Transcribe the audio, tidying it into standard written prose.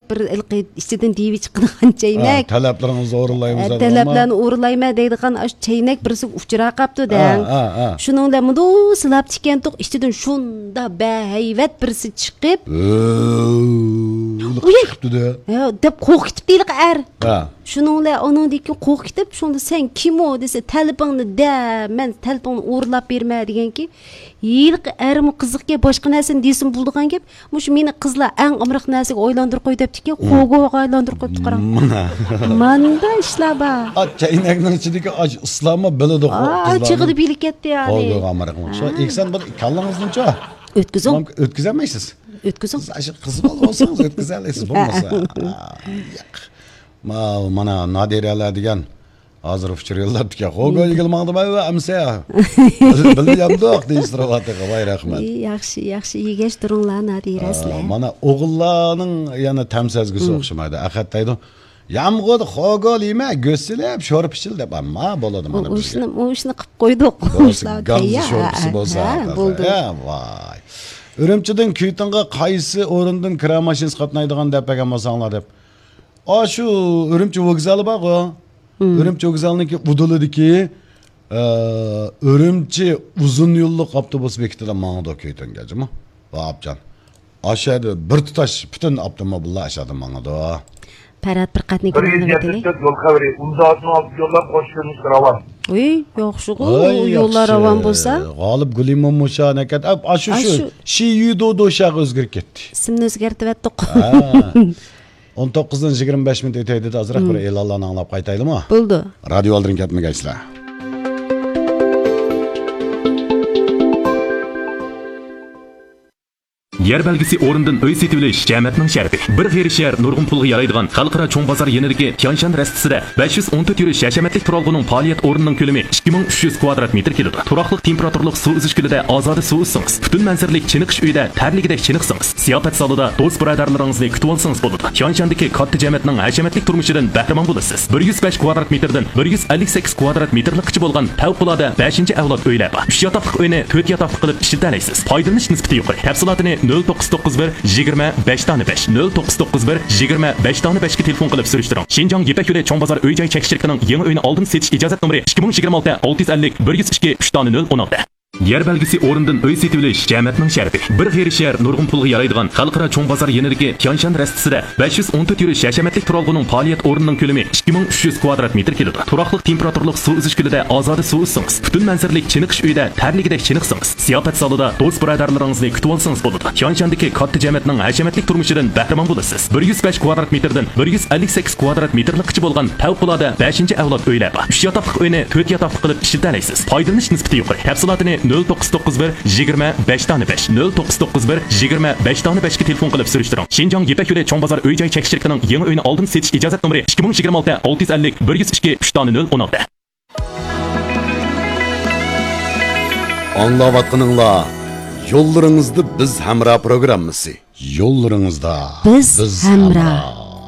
bir ilqi içinden divi chiqqan chaynak. Talablarınızı o'rinlaymiz. Talablarni o'rinlayman deydigan ash chaynak birisi uchra qapti deng. Shuningda mundu silab chiqqan to'q içinden shunda bahayvat birisi chiqib. Chiqdi-da. Deb qo'rqitib deylik ar. Shuningda oningdiki qo'rqitib, shunda sen kim o desa talabingni da, men talabingni o'rlab berma deganki, yilq armi qiziqga boshqa narsani desin bo'ldigan gap. Mush meni qizlar eng amriq narsaga o'ylantirib qo'y debdiki, qo'g'oga o'ylantirib qo'yibdi qarang. Manda ishlar bor. Chaynakning ichidagi islomni biladi qizlar. Chiqdi bilib ketdi ya'ni. Qo'g'oga amriqmi? Shu eksan bir kallangizni-chi? O'tkazolmaysiz. O'tkazing. Shu qiz bola bo'lsangiz o'tkazolasiz, bo'lmasa. Mana Nadiralar degan hozir uchirillarga qo'g'oga yig'ilmoqda va amsa. Bilyapti, deyishtiradi. Voy rahmat. Yaxshi yegash turinglar Nadiraslar. Mana o'g'illarning yana tamsazgisi o'xshamaydi. Aqatdaydi. Yamg'od xo'g'olima go'silab sho'rib ichil deb amma bo'ladi mana bizga. O'shni qilib qo'ydik. Gazli sho'rpisi bo'lsa. Bo'ldi. Voy. Urumchidan Kuytinga qaysi o'rindan kira mashinasi qatnaydigan deb ekan bo'lsanglar deb. Shu Urumchi vokzali bor-ku. Urumchi vokzalniki udulidiki Urumchi uzun yo'llik avtobus bekitidan mangda Kuytingajimi? Va'abjon. Aşağıda bir tutaş bütün avtomobillar aşağıda mangda. Parat bir qatni kilometri. Yol xabari. Unda yollar qo'shilmiş ravan. Yo'q yo'llar ravan bo'lsa. G'olib Gulimon Musha nakat shu Shiyudo shaq o'zgarib ketdi. Ismni o'zgartirib 19dan 25 minut o'taydi deb azroq bir e'lonlarni anglab qaytaylikmi? Bo'ldi. Radio oldirin ketmagaysizlar. Yer belgisi o'rindan uy setilish jamiyatning sharafi. Bir xerishar nurg'un pulga yaraydigan xalqaro cho'ng bozor yenidagi Tianshan rastasida 514 yurish yashamatlik turalg'ining faoliyat o'rnining ko'lami 2300 kvadrat metr keladi. Turaqliq temperaturlik suv uzish kulida ozoda suv uzsangiz, butun manzarlik chiniqish uyida tarligidek chiniqsangiz, siyofat zalida do'st birodarlaringizni kutib olsangiz bo'ladi. Tianshandagi katta jamiyatning hashamatlik turmushidan bahramand bo'lasiz. 105 kvadrat metrdan 158 kvadrat metrlikcha bo'lgan favqulodda 5-avlod uylar bor. 3 yotoqli uyni 4 yotoqli qilib ishlatanaysiz. Foydalanish nisbati yuqori. Tafsilotini 0991 25 tane 5 0991 25 tane 5 ga telefon qilib surishtiring. Shinjong Yepak yo'li cho'ng bozor uy-joy chekishtirikning yangi uyini oldin setish ijozat nomeri 2026 650 102 3 tane 016. Yer belgisi o'rindan uy setilish jamiyatning sharafi. Bir xerishar nurg'un pulga yaraydigan xalqaro cho'ng bozor yenidagi Tianshan rastasida 514 yurish yashamatlik turalg'ining faoliyat o'rnining ko'lami 2300 kvadrat metr keladi. Turaqliq temperaturlik suv uzish kulida ozoda suv uzsangiz, butun manzarlik chiniqish uyida tarligidek chiniqsangiz, siyofat zalida do'st birodarlaringizni kutib olsangiz bo'ladi. Tianshandagi katta jamiyatning hashamatlik turmushidan bahramand bo'lasiz. 105 kvadrat metrdan 158 kvadrat metrlikcha bo'lgan favqulodda 5-avlod uylar bor. 3 yotoqli uyni 4 yotoqli qilib ishlatanaysiz. Foydalanish nisbati yuqori. Tafsilotini 0991 25 tane 5 0991 25 tane 5 ga telefon qilib surishtiring. Shinjong Yepak yo'li cho'ng bozor uy-joy chekishtirikning yangi uyini oldin setish ijozat nomeri 2026 650 102 3 tane 016. Anlavatqınыңlar, yollarınızda biz hamra programmasi. Yollarınızda biz hamra.